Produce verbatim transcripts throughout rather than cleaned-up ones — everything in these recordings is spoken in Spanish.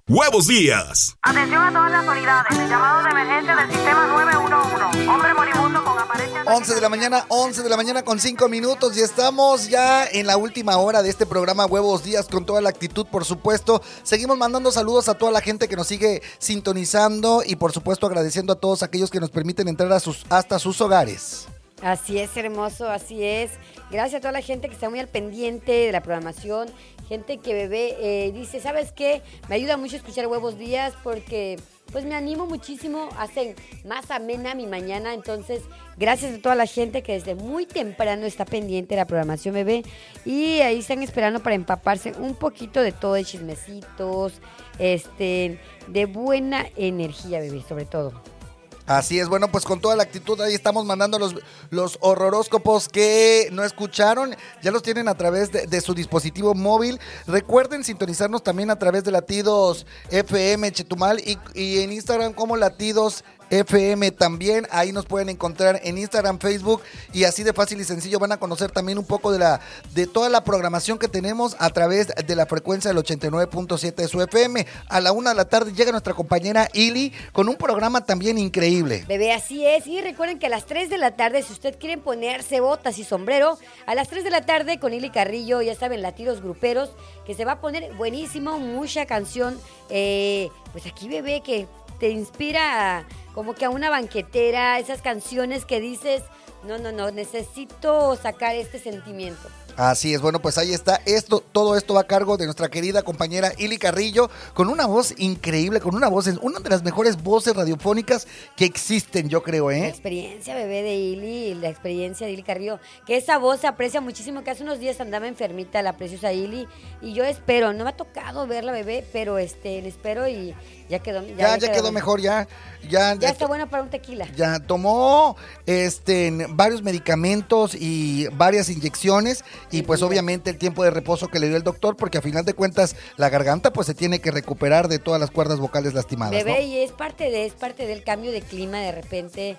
Huevos Días. Atención a todas las unidades. Llamado de emergencia del sistema nueve uno uno. Hombre moribundo con aparente... once de la mañana, once de la mañana con cinco minutos y estamos ya en la última hora de este programa Huevos Días con toda la actitud, por supuesto. Seguimos mandando saludos a toda la gente que nos sigue sintonizando y por supuesto agradeciendo a todos aquellos que nos permiten entrar a sus, hasta sus hogares. Así es, hermoso, así es. Gracias a toda la gente que está muy al pendiente de la programación. Gente que bebé eh, dice, ¿sabes qué? Me ayuda mucho escuchar Huevos Días porque pues me animo muchísimo, hacen más amena mi mañana. Entonces, gracias a toda la gente que desde muy temprano está pendiente de la programación, bebé. Y ahí están esperando para empaparse un poquito de todo, de chismecitos, este, de buena energía, bebé, sobre todo. Así es, bueno, pues con toda la actitud ahí estamos mandando los, los horroróscopos que no escucharon, ya los tienen a través de, de su dispositivo móvil. Recuerden sintonizarnos también a través de Latidos F M Chetumal y, y en Instagram como Latidos F M también, ahí nos pueden encontrar en Instagram, Facebook y así de fácil y sencillo van a conocer también un poco de la de toda la programación que tenemos a través de la frecuencia del ochenta y nueve punto siete de su F M. A la una de la tarde llega nuestra compañera Ili con un programa también increíble. Bebé, así es, y recuerden que a las tres de la tarde, si usted quieren ponerse botas y sombrero, a las tres de la tarde con Ili Carrillo, ya saben, Latidos Gruperos, que se va a poner buenísimo, mucha canción, eh, pues aquí, bebé, que te inspira a, como que a una banquetera, esas canciones que dices, no, no, no, necesito sacar este sentimiento. Así es, bueno, pues ahí está, esto, todo esto va a cargo de nuestra querida compañera Ili Carrillo, con una voz increíble, con una voz, una de las mejores voces radiofónicas que existen, yo creo, ¿eh? La experiencia, bebé, de Ili, la experiencia de Ili Carrillo, que esa voz se aprecia muchísimo, que hace unos días andaba enfermita la preciosa Ili, y yo espero, no me ha tocado verla, bebé, pero este, le espero y ya quedó. Ya, Ya, ya ya quedó, quedó mejor, ya. Ya, ya está bueno para un tequila. Ya tomó este, varios medicamentos y varias inyecciones y pues obviamente el tiempo de reposo que le dio el doctor, porque a final de cuentas la garganta pues se tiene que recuperar de todas las cuerdas vocales lastimadas, bebé, ¿no? Y es parte de, es parte del cambio de clima, de repente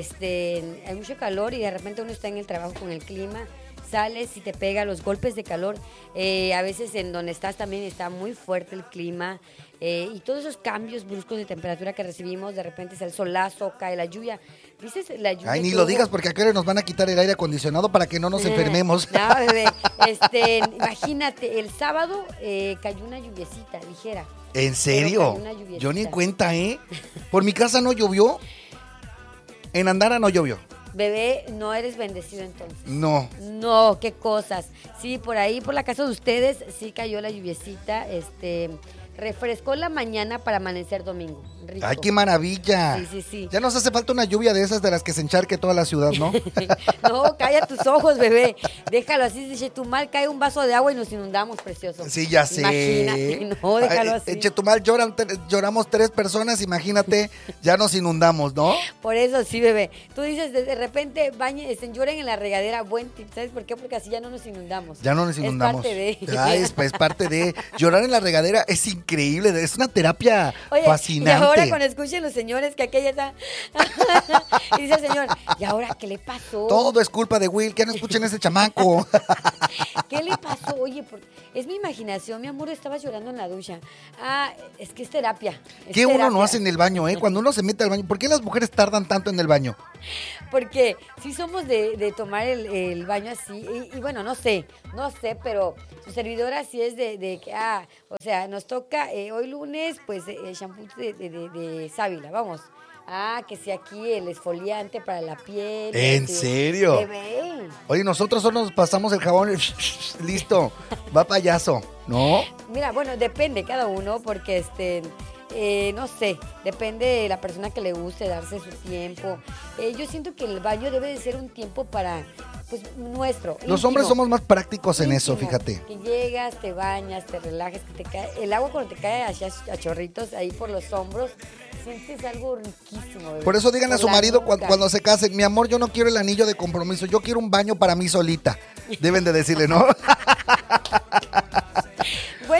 este, hay mucho calor y de repente uno está en el trabajo con el clima, sales y te pega los golpes de calor, eh, a veces en donde estás también está muy fuerte el clima, eh, y todos esos cambios bruscos de temperatura que recibimos, de repente es el solazo, cae la lluvia. ¿Viste la lluvia? Ay, ni lo digas porque acá nos van a quitar el aire acondicionado para que no nos enfermemos. No, bebé, este, imagínate, el sábado eh, cayó una lluviecita ligera. ¿En serio? Yo ni en cuenta, ¿eh? Por mi casa no llovió. En Andara no llovió. Bebé, no eres bendecido entonces. No. No, qué cosas. Sí, por ahí, por la casa de ustedes, sí cayó la lluviecita, este... refrescó la mañana para amanecer domingo. Rico. ¡Ay, qué maravilla! Sí, sí, sí. Ya nos hace falta una lluvia de esas de las que se encharque toda la ciudad, ¿no? No, calla tus ojos, bebé. Déjalo así, de Chetumal cae un vaso de agua y nos inundamos, precioso. Sí, ya sé. Imagínate, no, déjalo así. En Chetumal lloran, lloramos tres personas, imagínate, ya nos inundamos, ¿no? Por eso sí, bebé. Tú dices, de, de repente, bañen, lloren en la regadera, buen tip. ¿Sabes por qué? Porque así ya no nos inundamos. Ya no nos inundamos. Es parte de... Ah, es, es parte de... Llorar en la regadera es increíble, es una terapia Oye, fascinante. Y ahora cuando escuchen los señores que aquella está... y dice el señor, ¿y ahora qué le pasó? Todo es culpa de Will, que no escuchen a ese chamaco. ¿Qué le pasó? Oye, por... es mi imaginación, mi amor, estaba llorando en la ducha. Ah, es que es terapia. Es ¿Qué uno terapia. no hace en el baño, eh? Cuando uno se mete al baño, ¿por qué las mujeres tardan tanto en el baño? Porque sí somos de, de tomar el, el baño así, y, y bueno, no sé, no sé, pero su servidora sí es de, de que, ah, o sea, nos toca eh, hoy lunes, pues, el shampoo de, de, de, de sábila, vamos. Ah, que si aquí el esfoliante para la piel. ¿En sí. serio? Bebé. Oye, nosotros solo nos pasamos el jabón, listo, va payaso, ¿no? Mira, bueno, depende cada uno, porque este... Eh, no sé, depende de la persona que le guste darse su tiempo. Eh, yo siento que el baño debe de ser un tiempo para, pues, nuestro. Los íntimo. hombres somos más prácticos en Íntimo, eso, fíjate. Que llegas, te bañas, te relajas, que te cae. El agua cuando te cae hacia a chorritos ahí por los hombros, sientes algo riquísimo, bebé. Por eso díganle a su Por la marido nuca. cuando, cuando se casen, mi amor, yo no quiero el anillo de compromiso, yo quiero un baño para mí solita. Deben de decirle, ¿no? Buen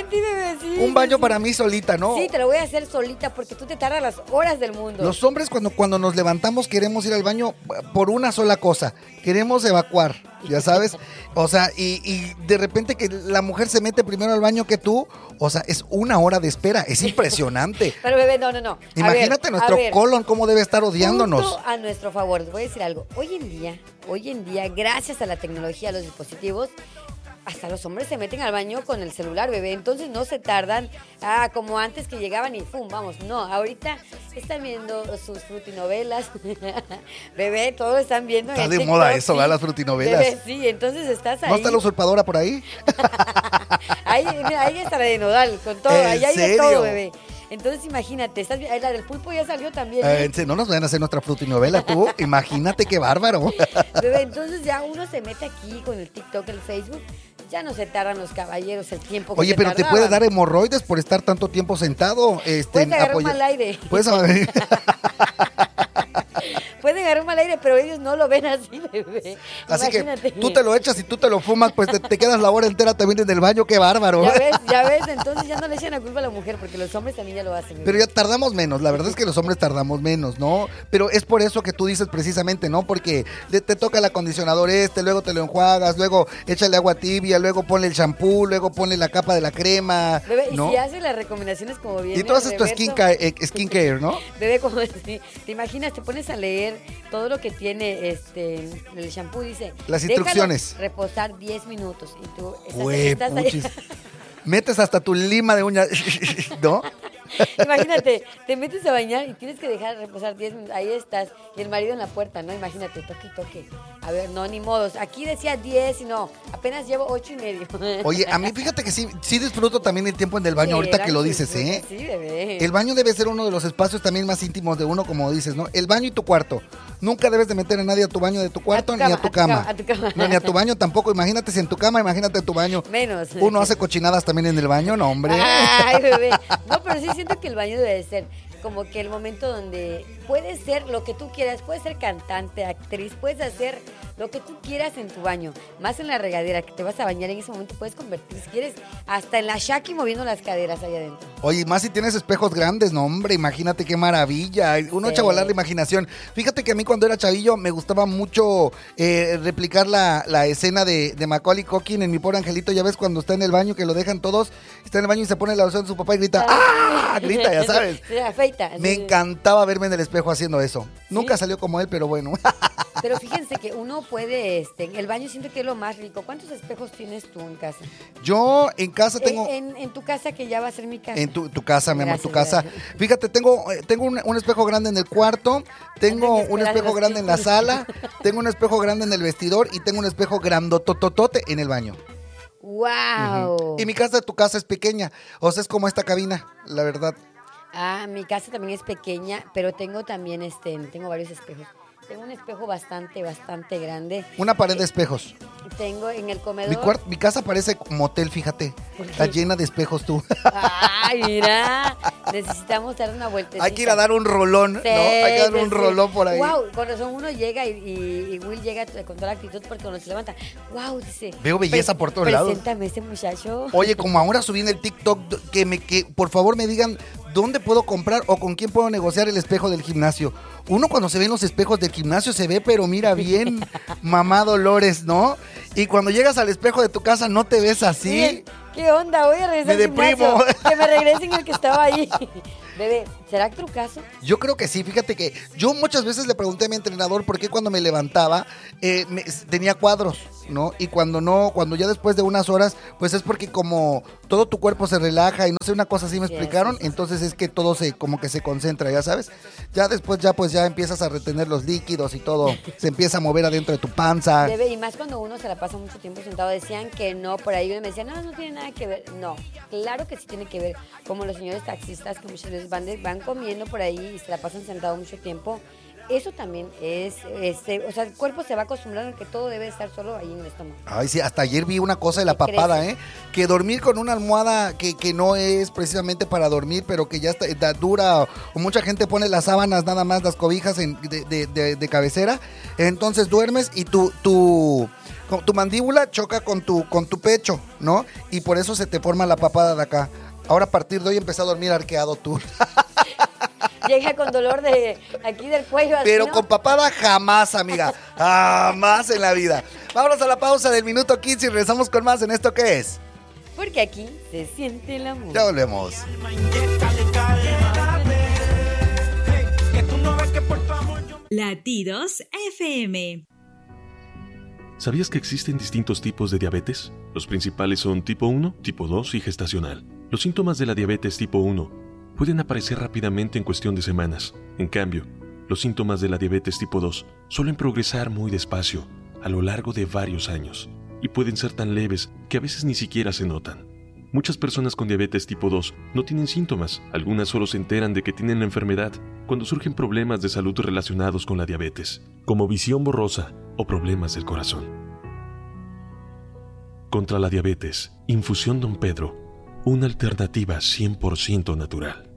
ti, bebé, sí. Un baño sí. para mí solita, ¿no? Sí, te lo voy a hacer solita porque tú te tardas las horas del mundo. Los hombres cuando, cuando nos levantamos queremos ir al baño por una sola cosa. Queremos evacuar, ya sabes. O sea, y, y de repente que la mujer se mete primero al baño que tú, o sea, es una hora de espera. Es impresionante. Pero bebé, no, no, no. A Imagínate ver, nuestro a ver, colon cómo debe estar odiándonos. punto a nuestro favor, les voy a decir algo. Hoy en día, hoy en día, gracias a la tecnología, a los dispositivos, hasta los hombres se meten al baño con el celular, bebé. Entonces no se tardan, ah, como antes que llegaban y ¡pum! Vamos. No, ahorita están viendo sus frutinovelas. Bebé, todos están viendo. Está en de TikTok, moda eso, sí. ¿verdad? Las frutinovelas. Bebé, sí, entonces estás ahí. ¿No está la usurpadora por ahí? ahí, mira, ahí está la de Nodal, con todo. ¿En Ahí hay de serio? todo, bebé. Entonces imagínate, estás, la del pulpo ya salió también. ¿eh? Eh, no nos vayan a hacer nuestra frutinovela, tú. Imagínate qué bárbaro. Bebé, entonces ya uno se mete aquí con el TikTok, el Facebook, ya no se tardan los caballeros el tiempo que Oye, se pero te tardaban. puede dar hemorroides por estar tanto tiempo sentado. Este, Puedes agarrar apoya- mal aire. Puedes Pueden agarrar mal aire, pero ellos no lo ven así, bebé. Así Imagínate. que tú te lo echas y tú te lo fumas, pues te, te quedas la hora entera también en el baño, qué bárbaro. Ya ves, ya ves, entonces ya no le echan la culpa a la mujer, porque los hombres también ya lo hacen. bebé. Pero ya tardamos menos, la verdad es que los hombres tardamos menos, ¿no? Pero es por eso que tú dices precisamente, ¿no? Porque te, te toca el acondicionador este, luego te lo enjuagas, luego échale agua tibia, luego ponle el champú, luego ponle la capa de la crema, Bebé, y ¿no? si haces las recomendaciones como bien. Y tú haces tu skincare, eh, skincare, ¿no? Bebé, como si te imaginas, te pones a leer todo lo que tiene este el shampoo, dice. Las "Déjalo instrucciones". reposar diez minutos. Y tú estás, Güey, estás ahí. puchis. Metes hasta tu lima de uña, ¿no? Imagínate, te metes a bañar y tienes que dejar reposar diez minutos. Ahí estás. Y el marido en la puerta, ¿no? Imagínate, toque y toque. A ver, no, ni modos. Aquí decía diez y no, apenas llevo ocho y medio. Oye, a mí fíjate que sí, sí disfruto también el tiempo en el baño, Sí, ahorita el que lo baño dices, disfruta, ¿eh? Sí, bebé. El baño debe ser uno de los espacios también más íntimos de uno, como dices, ¿no? El baño y tu cuarto. Nunca debes de meter a nadie a tu baño de tu cuarto tu ni a cama, tu a tu cama. cama, a tu cama. No, ni a tu baño tampoco. Imagínate si en tu cama, imagínate en tu baño. Menos. Uno hace cochinadas también en el baño, no, hombre. Ay, bebé. No, pero sí siento que el baño debe de ser como que el momento donde puedes ser lo que tú quieras, puedes ser cantante, actriz, puedes hacer lo que tú quieras en tu baño, más en la regadera que te vas a bañar en ese momento, puedes convertir, si quieres, hasta en la Shaki moviendo las caderas allá adentro. Oye, más si tienes espejos grandes, no, hombre, imagínate qué maravilla. Uno Sí. echa a volar la imaginación. Fíjate que a mí cuando era chavillo me gustaba mucho eh, replicar la, la escena de, de Macaulay Culkin en Mi Pobre Angelito. Ya ves cuando está en el baño, que lo dejan todos, está en el baño y se pone la loción de su papá y grita, ¡ah! Grita, ya sabes. Sí, afeita. Me Sí. encantaba verme en el espejo haciendo eso. Nunca salió como él, pero bueno. Pero fíjense que uno puede, este, el baño siento que es lo más rico. ¿Cuántos espejos tienes tú en casa? Yo en casa tengo... En, en- en tu casa, que ya va a ser mi casa. En tu, tu casa, mi amor, tu Gracias, casa. gracias. Fíjate, tengo, eh, tengo un, un espejo grande en el cuarto, tengo Antes de un esperar espejo los grande en la títulos. sala, tengo un espejo grande en el vestidor y tengo un espejo grandotototote en el baño. ¡Wow! Y mi casa, tu casa es pequeña, o sea, es como esta cabina, la verdad. Ah, mi casa también es pequeña, pero tengo también, este, tengo varios espejos. Tengo un espejo bastante, bastante grande. Una pared de espejos. Tengo en el comedor. Mi, cuart- mi casa parece motel, fíjate. ¿Por qué? Está llena de espejos tú. Ay, mira, necesitamos dar una vueltecita. Hay que ir a dar un rolón, ¿no? Hay que dar un rolón por ahí. Wow, con razón uno llega y, y- y Will llega con toda la actitud porque cuando se levanta, wow, dice. Veo belleza "Pre- por todos lados". Preséntame a ese muchacho. Oye, como ahora subí en el TikTok, que me que por favor me digan dónde puedo comprar o con quién puedo negociar el espejo del gimnasio. Uno cuando se ve en los espejos del gimnasio se ve, pero mira bien, mamá Dolores, ¿no? Y cuando llegas al espejo de tu casa no te ves así. Bien, ¿qué onda? Voy a regresar Me al gimnasio. deprimo. Que me regresen el que estaba ahí. Bebé, ¿será trucazo? Yo creo que sí, fíjate que yo muchas veces le pregunté a mi entrenador por qué cuando me levantaba eh, me- tenía cuadros, ¿no? Y cuando no, cuando ya después de unas horas, pues es porque como todo tu cuerpo se relaja y no sé, una cosa así me Sí, explicaron, sí, sí. entonces es que todo se, como que se concentra, ya sabes. Ya después ya pues ya empiezas a retener los líquidos y todo se empieza a mover adentro de tu panza. Bebé, y más cuando uno se la pasa mucho tiempo sentado, decían que no, por ahí uno me decía, no, no tiene nada que ver. No, claro que sí tiene que ver. Como los señores taxistas que muchas veces van, de- van comiendo por ahí y se la pasan sentados mucho tiempo, eso también es, este, o sea, el cuerpo se va acostumbrando a que todo debe estar solo ahí en el estómago. Ay, sí, hasta ayer vi una cosa de la ¿Qué papada, crees? ¿eh? Que dormir con una almohada que, que no es precisamente para dormir, pero que ya está da- dura, o mucha gente pone las sábanas nada más, las cobijas en- de, de- de- de cabecera, entonces duermes y tu, tu, con- tu mandíbula choca con tu, con tu pecho, ¿no? Y por eso se te forma la papada de acá. Ahora a partir de hoy empecé a dormir arqueado tú. Llega con dolor de aquí del cuello. así, Pero ¿no? con papada jamás, amiga. Jamás en la vida. Vámonos a la pausa del minuto quince y regresamos con más en esto que es. Porque aquí se siente el amor. Ya volvemos. Latidos F M. ¿Sabías que existen distintos tipos de diabetes? Los principales son tipo uno, tipo dos y gestacional. Los síntomas de la diabetes tipo uno pueden aparecer rápidamente en cuestión de semanas. En cambio, los síntomas de la diabetes tipo dos suelen progresar muy despacio, a lo largo de varios años, y pueden ser tan leves que a veces ni siquiera se notan. Muchas personas con diabetes tipo dos no tienen síntomas, algunas solo se enteran de que tienen la enfermedad cuando surgen problemas de salud relacionados con la diabetes, como visión borrosa o problemas del corazón. Contra la diabetes, Infusión Don Pedro, una alternativa cien por ciento natural.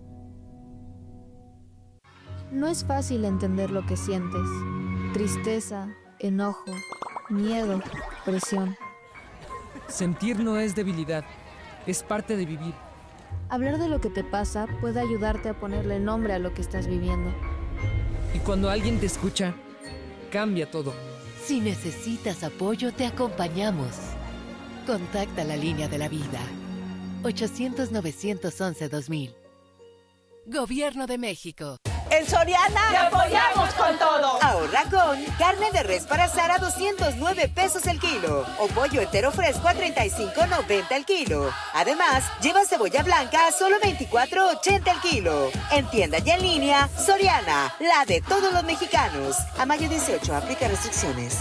No es fácil entender lo que sientes. Tristeza, enojo, miedo, presión. Sentir no es debilidad, es parte de vivir. Hablar de lo que te pasa puede ayudarte a ponerle nombre a lo que estás viviendo. Y cuando alguien te escucha, cambia todo. Si necesitas apoyo, te acompañamos. Contacta la línea de la vida. ochocientos, novecientos once, dos mil. Gobierno de México. En Soriana ¡Te apoyamos con todo! ahorra con carne de res para asar a doscientos nueve pesos el kilo o pollo entero fresco a treinta y cinco noventa el kilo. Además, lleva cebolla blanca a solo veinticuatro ochenta el kilo. En tienda y en línea, Soriana, la de todos los mexicanos. A mayo dieciocho, aplica restricciones.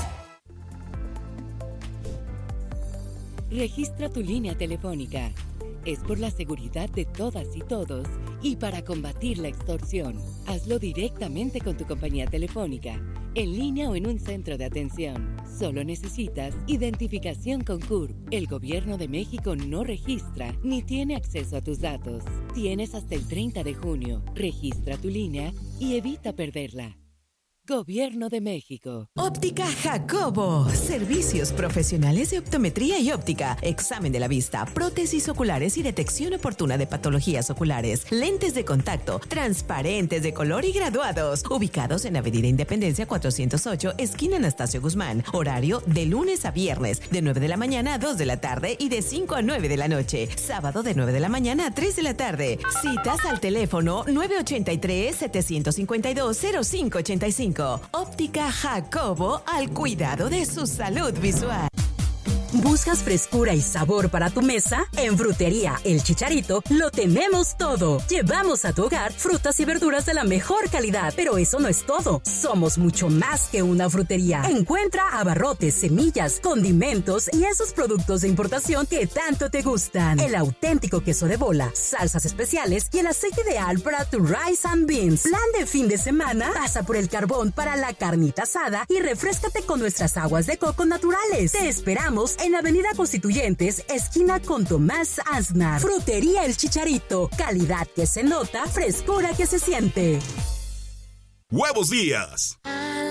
Registra tu línea telefónica. Es por la seguridad de todas y todos y para combatir la extorsión. Hazlo directamente con tu compañía telefónica, en línea o en un centro de atención. Solo necesitas identificación con C U R P. El Gobierno de México no registra ni tiene acceso a tus datos. Tienes hasta el treinta de junio. Registra tu línea y evita perderla. Gobierno de México. Óptica Jacobo. Servicios profesionales de optometría y óptica. Examen de la vista, prótesis oculares y detección oportuna de patologías oculares. Lentes de contacto, transparentes de color y graduados. Ubicados en Avenida Independencia cuatrocientos ocho, esquina Anastasio Guzmán. Horario de lunes a viernes, de nueve de la mañana a dos de la tarde y de cinco a nueve de la noche. Sábado de nueve de la mañana a tres de la tarde. Citas al teléfono nueve ochenta y tres, setecientos cincuenta y dos, cero cinco ochenta y cinco. Óptica Jacobo, al cuidado de su salud visual. ¿Buscas frescura y sabor para tu mesa? En Frutería El Chicharito lo tenemos todo. Llevamos a tu hogar frutas y verduras de la mejor calidad. Pero eso no es todo. Somos mucho más que una frutería. Encuentra abarrotes, semillas, condimentos y esos productos de importación que tanto te gustan. El auténtico queso de bola, salsas especiales y el aceite ideal para tu rice and beans. Plan de fin de semana, pasa por el carbón para la carnita asada y refréscate con nuestras aguas de coco naturales. Te esperamos en Avenida Constituyentes, esquina con Tomás Aznar. Frutería El Chicharito. Calidad que se nota, frescura que se siente. ¡Huevos Días!